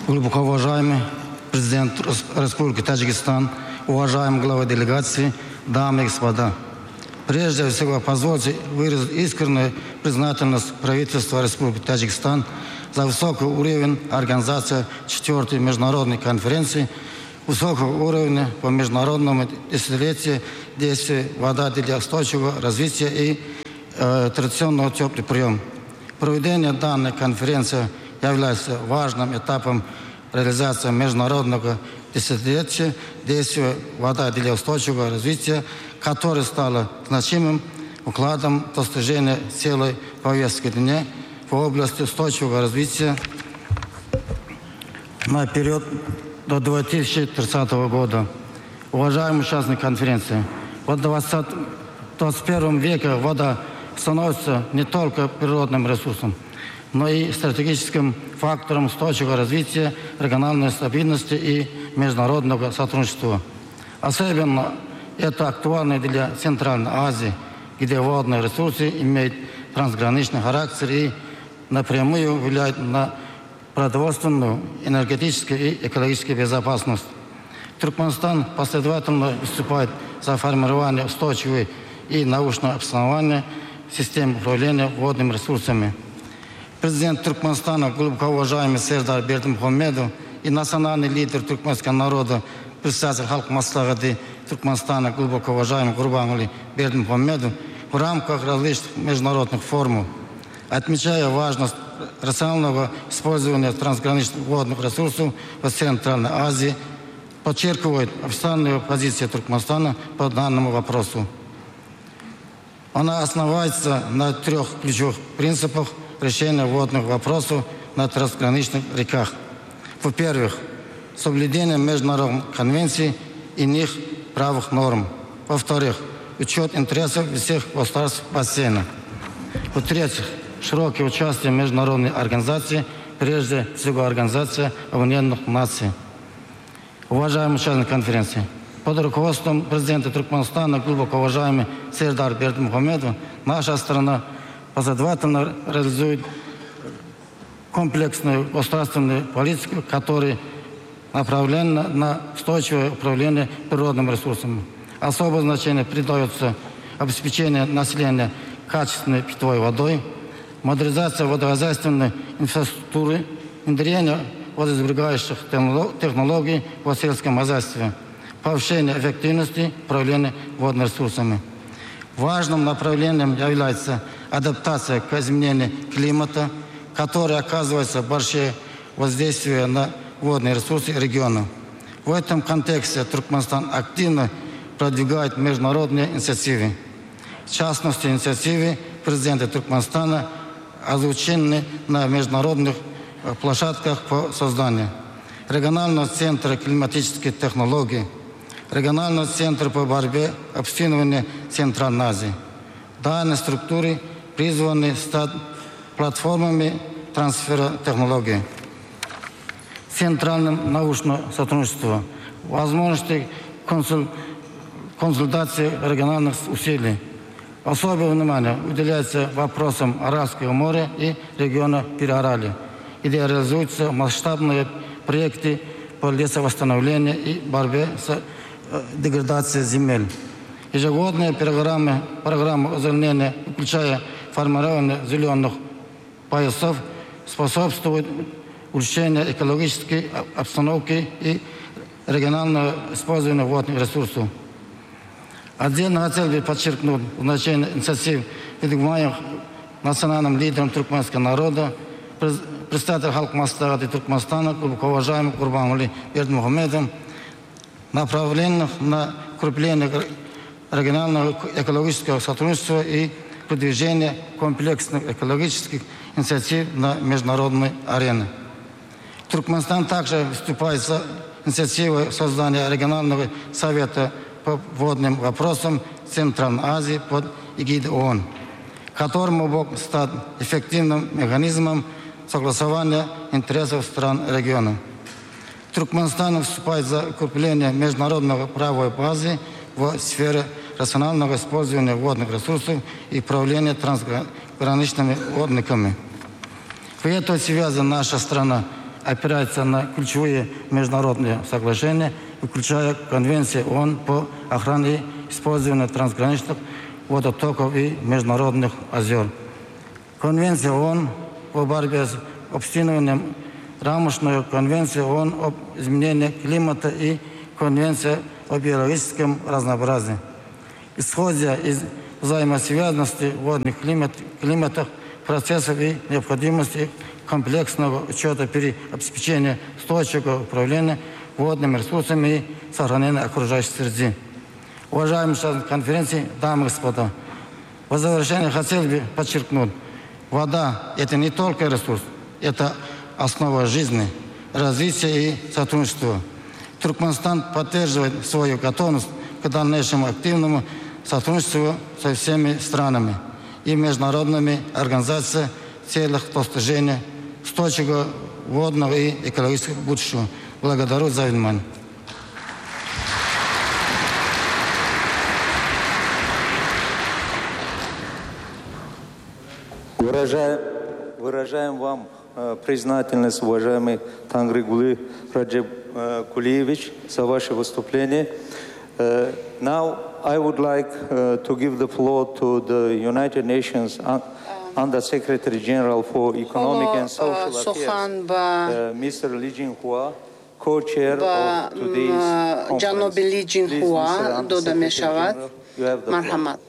Глубоко уважаемый президент Республики Таджикистан, уважаемые главы делегации, дамы и господа. Прежде всего, позвольте выразить искреннюю признательность правительства Республики Таджикистан за высокий уровень организации 4-й международной конференции высокого уровня по международному десятилетию действий «Вода для устойчивого развития» и традиционного теплый прием. Проведение данной конференции является важным этапом реализации международного десятилетия действия «Вода для устойчивого развития», которое стало значимым укладом достижения целой повестки дня в области устойчивого развития на период до 2030 года. Уважаемые участники конференции, в 21 веке вода становится не только природным ресурсом, но и стратегическим фактором устойчивого развития, региональной стабильности и международного сотрудничества. Особенно это актуально для Центральной Азии, где водные ресурсы имеют трансграничный характер и напрямую влияют на продовольственную, энергетическую и экологическую безопасность. Туркменистан последовательно выступает за формирование устойчивой и научного обоснования системы управления водными ресурсами. Президент Туркменистана, глубоко уважаемый Сердар Бердимухамедов, и национальный лидер туркменского народа, председатель Халк Маслихати Туркменистана, глубоко уважаемый Гурбангали Бердимухамедов, в рамках различных международных форумов, отмечая важность рационального использования трансграничных водных ресурсов в Центральной Азии, подчеркивает официальную позицию Туркменистана по данному вопросу. Она основывается на 3 ключевых принципах решения водных вопросов на трансграничных реках. Во-первых, соблюдение международных конвенций и иных правовых норм. Во-вторых, учет интересов всех государств бассейна. В-третьих, широкое участие международной организации, прежде всего Организации Объединенных Наций. Уважаемые участники конференции, под руководством президента Туркменистана, глубоко уважаемый Сердар Бердимухамедов, наша страна последовательно реализует комплексную государственную политику, которая направлена на устойчивое управление природными ресурсами. Особое значение придается обеспечению населения качественной питьевой водой, модернизация водохозяйственной инфраструктуры, внедрение водосберегающих технологий в сельском хозяйстве, повышение эффективности управления водными ресурсами. Важным направлением является адаптация к изменению климата, которое оказывает большое воздействие на водные ресурсы региона. В этом контексте Туркменистан активно продвигает международные инициативы. В частности, инициативы президента Туркменистана озвучены на международных площадках по созданию регионального центра климатических технологий, регионального центра по борьбе обследования Центральной Азии. Данные структуры призваны стать платформами трансфера технологий, центральным научным сотрудничеством, возможности консультации региональных усилий. Особое внимание уделяется вопросам Аральского моря и региона Переаралья, где реализуются масштабные проекты по лесовосстановлению и борьбе с деградацией земель. Ежегодные программы озеленения, включая формирование зеленых поясов, способствуют улучшению экологической обстановки и регионального использования водных ресурсов. Отдельно хотел бы подчеркнуть значение инициатив, выдвигаемых национальным лидером туркменского народа, представитель Халк Маслихати Туркменистана, глубоко уважаемым Гурбангали Бердимухамедовым, направленных на укрепление регионального экологического сотрудничества и продвижение комплексных экологических инициатив на международной арене. Туркменистан также выступает за инициативой создания регионального совета по водным вопросам Центральной Азии под эгидой ООН, которому мог стать эффективным механизмом согласования интересов стран региона. Туркменистан выступает за укрепление международного правовой базы в сфере рационального использования водных ресурсов и управления трансграничными водниками. В этой связи наша страна опирается на ключевые международные соглашения, включая Конвенцию ООН по охране и использованию трансграничных водотоков и международных озер. Конвенция ООН по борьбе с обстинованием, рамочную Конвенцию ООН об изменении климата и Конвенция о биологическом разнообразии. Исходя из взаимосвязанности водных климатов, процессов и необходимости комплексного учета при обеспечении устойчивого управления водными ресурсами и сохранения окружающей среды. Уважаемые участники конференции, дамы и господа, в завершение хотел бы подчеркнуть, вода – это не только ресурс, это основа жизни, развития и сотрудничества. Туркменистан поддерживает свою готовность к дальнейшему активному сотрудничеству со всеми странами и международными организациями в целях достижения устойчивого водного и экологического будущего. Благодарю за внимание. Выражаем вам признательность, уважаемый Тангригулы Раджеб Кулиевич, за ваше выступление. Now I would like to give the floor to the United Nations Under Secretary General for Economic and Social Affairs, Mr. Li Jinhua, co-chair of today's conference. Ҷаноби Ли Ҷинҳуа дода мешавад. Марҳамат.